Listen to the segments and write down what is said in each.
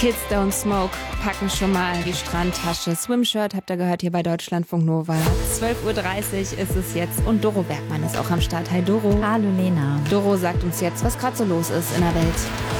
Kids Don't Smoke packen schon mal die Strandtasche. Swimshirt habt ihr gehört hier bei Deutschlandfunk Nova. 12:30 Uhr ist es jetzt und Doro Bergmann ist auch am Start. Hi Doro. Hallo Lena. Doro sagt uns jetzt, was gerade so los ist in der Welt.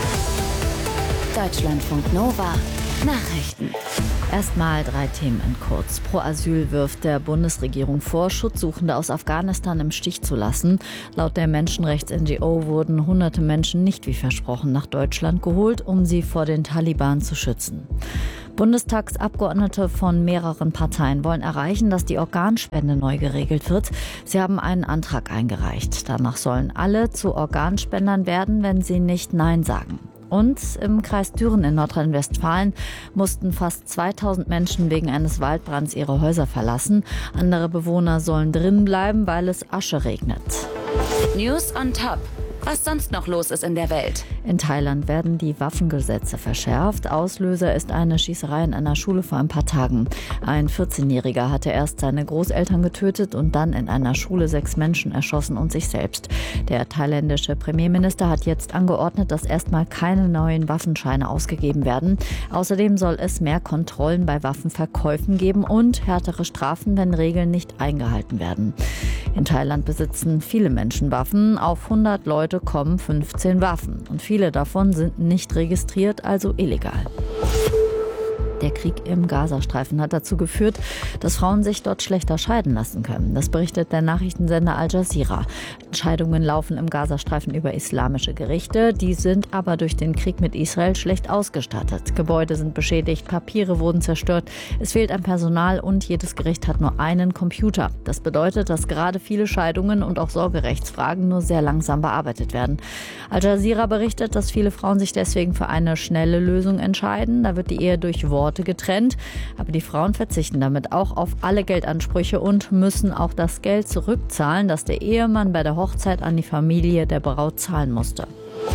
Deutschlandfunk Nova Nachrichten. Erstmal 3 Themen in kurz. Pro Asyl wirft der Bundesregierung vor, Schutzsuchende aus Afghanistan im Stich zu lassen. Laut der Menschenrechts-NGO wurden hunderte Menschen nicht wie versprochen nach Deutschland geholt, um sie vor den Taliban zu schützen. Bundestagsabgeordnete von mehreren Parteien wollen erreichen, dass die Organspende neu geregelt wird. Sie haben einen Antrag eingereicht. Danach sollen alle zu Organspendern werden, wenn sie nicht Nein sagen. Und im Kreis Düren in Nordrhein-Westfalen mussten fast 2000 Menschen wegen eines Waldbrands ihre Häuser verlassen. Andere Bewohner sollen drin bleiben, weil es Asche regnet. News on top. Was sonst noch los ist in der Welt. In Thailand werden die Waffengesetze verschärft. Auslöser ist eine Schießerei in einer Schule vor ein paar Tagen. Ein 14-Jähriger hatte erst seine Großeltern getötet und dann in einer Schule 6 Menschen erschossen und sich selbst. Der thailändische Premierminister hat jetzt angeordnet, dass erstmal keine neuen Waffenscheine ausgegeben werden. Außerdem soll es mehr Kontrollen bei Waffenverkäufen geben und härtere Strafen, wenn Regeln nicht eingehalten werden. In Thailand besitzen viele Menschen Waffen. Auf 100 Leute kommen 15 Waffen. Und viele davon sind nicht registriert, also illegal. Der Krieg im Gazastreifen hat dazu geführt, dass Frauen sich dort schlechter scheiden lassen können. Das berichtet der Nachrichtensender Al Jazeera. Entscheidungen laufen im Gazastreifen über islamische Gerichte. Die sind aber durch den Krieg mit Israel schlecht ausgestattet. Gebäude sind beschädigt, Papiere wurden zerstört. Es fehlt an Personal und jedes Gericht hat nur einen Computer. Das bedeutet, dass gerade viele Scheidungen und auch Sorgerechtsfragen nur sehr langsam bearbeitet werden. Al Jazeera berichtet, dass viele Frauen sich deswegen für eine schnelle Lösung entscheiden. Da wird die Ehe durch Worte getrennt, aber die Frauen verzichten damit auch auf alle Geldansprüche und müssen auch das Geld zurückzahlen, das der Ehemann bei der Hochzeit an die Familie der Braut zahlen musste.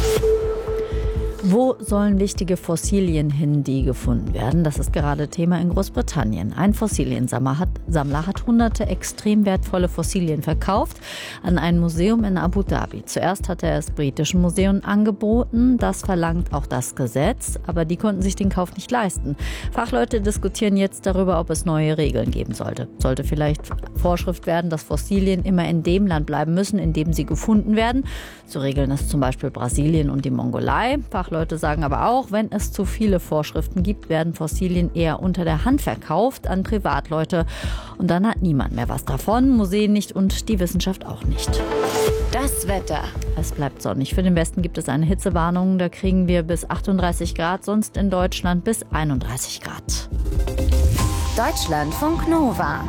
Wo sollen wichtige Fossilien hin, die gefunden werden? Das ist gerade Thema in Großbritannien. Ein Fossiliensammler hat hunderte extrem wertvolle Fossilien verkauft an ein Museum in Abu Dhabi. Zuerst hat er es britischen Museum angeboten. Das verlangt auch das Gesetz, aber die konnten sich den Kauf nicht leisten. Fachleute diskutieren jetzt darüber, ob es neue Regeln geben sollte. Sollte vielleicht Vorschrift werden, dass Fossilien immer in dem Land bleiben müssen, in dem sie gefunden werden. So regeln es zum Beispiel Brasilien und die Mongolei. Fachleute sagen aber auch, wenn es zu viele Vorschriften gibt, werden Fossilien eher unter der Hand verkauft an Privatleute. Und dann hat niemand mehr was davon, Museen nicht und die Wissenschaft auch nicht. Das Wetter. Es bleibt sonnig. Für den Westen gibt es eine Hitzewarnung. Da kriegen wir bis 38 Grad, sonst in Deutschland bis 31 Grad. Deutschlandfunk Nova.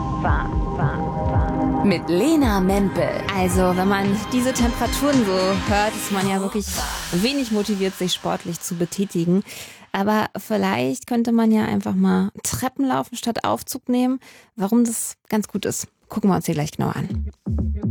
Mit Lena Mempel. Also, wenn man diese Temperaturen so hört, ist man ja wirklich wenig motiviert, sich sportlich zu betätigen. Aber vielleicht könnte man ja einfach mal Treppen laufen statt Aufzug nehmen. Warum das ganz gut ist, gucken wir uns hier gleich genau an.